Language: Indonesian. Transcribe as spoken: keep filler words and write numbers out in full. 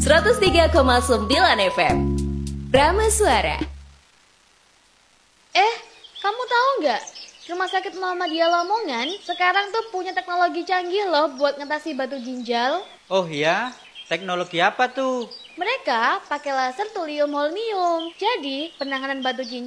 seratus tiga koma sembilan F M. Rama Suara. Eh, kamu tahu nggak? Rumah sakit Muhammadiyah Lamongan sekarang tuh punya teknologi canggih loh buat ngatasi batu ginjal. Oh iya? Teknologi apa tuh? Mereka pakai laser thulium holmium. Jadi, penanganan batu ginjal